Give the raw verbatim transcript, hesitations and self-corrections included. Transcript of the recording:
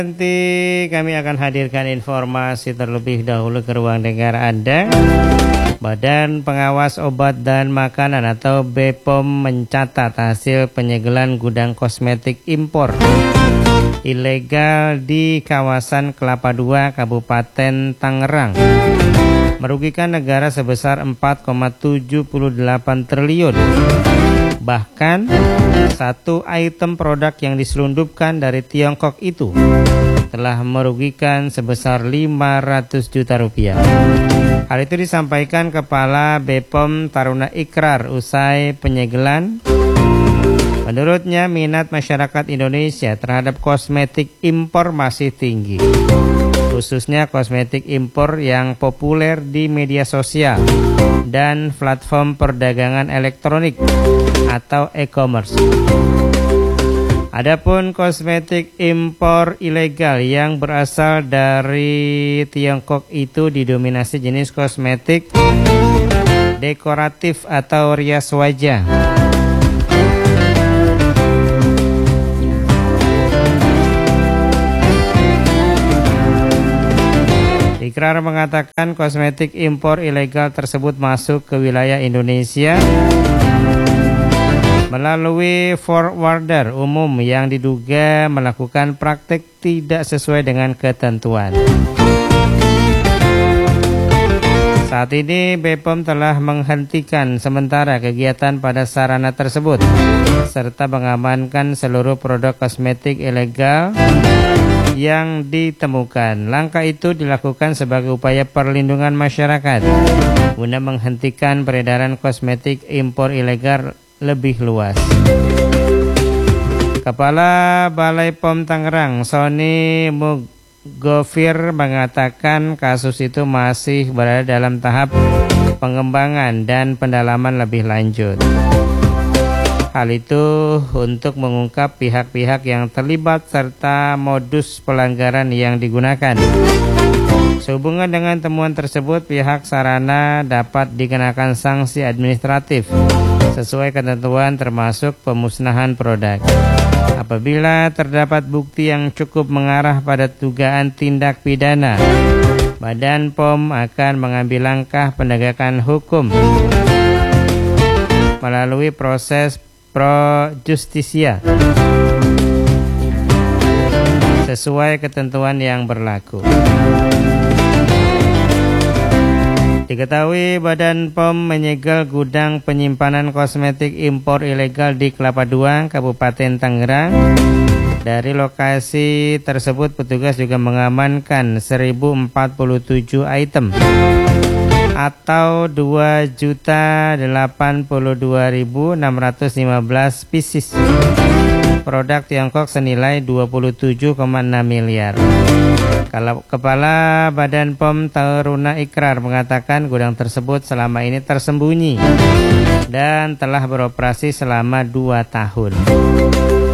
Nanti kami akan hadirkan informasi terlebih dahulu ke ruang dengar Anda. Badan Pengawas Obat dan Makanan atau B P O M mencatat hasil penyegelan gudang kosmetik impor ilegal di kawasan Kelapa dua, Kabupaten Tangerang, merugikan negara sebesar empat koma tujuh delapan triliun. Bahkan satu item produk yang diselundupkan dari Tiongkok itu telah merugikan sebesar lima ratus juta rupiah. Hal itu disampaikan Kepala B P O M Taruna Ikrar usai penyegelan. Menurutnya minat masyarakat Indonesia terhadap kosmetik impor masih tinggi, khususnya kosmetik impor yang populer di media sosial dan platform perdagangan elektronik atau e-commerce. Adapun kosmetik impor ilegal yang berasal dari Tiongkok itu didominasi jenis kosmetik dekoratif atau rias wajah. Ikrar mengatakan kosmetik impor ilegal tersebut masuk ke wilayah Indonesia melalui forwarder umum yang diduga melakukan praktik tidak sesuai dengan ketentuan. Saat ini B P O M telah menghentikan sementara kegiatan pada sarana tersebut serta mengamankan seluruh produk kosmetik ilegal yang ditemukan. Langkah itu dilakukan sebagai upaya perlindungan masyarakat guna menghentikan peredaran kosmetik impor ilegal lebih luas. Kepala Balai P O M Tangerang, Sony Mugofir, mengatakan kasus itu masih berada dalam tahap pengembangan dan pendalaman lebih lanjut. Hal itu untuk mengungkap pihak-pihak yang terlibat serta modus pelanggaran yang digunakan. Sehubungan dengan temuan tersebut, pihak sarana dapat dikenakan sanksi administratif sesuai ketentuan termasuk pemusnahan produk. Apabila terdapat bukti yang cukup mengarah pada dugaan tindak pidana, Badan P O M akan mengambil langkah penegakan hukum melalui proses pro justisia sesuai ketentuan yang berlaku. Diketahui Badan P O M menyegel gudang penyimpanan kosmetik impor ilegal di Kelapa dua, Kabupaten Tangerang. Dari lokasi tersebut petugas juga mengamankan seribu empat puluh tujuh item atau dua juta delapan puluh dua ribu enam ratus lima belas pieces produk Tiongkok senilai dua puluh tujuh koma enam miliar. Kalau Kepala Badan P O M Taruna Ikrar mengatakan gudang tersebut selama ini tersembunyi dan telah beroperasi selama dua tahun.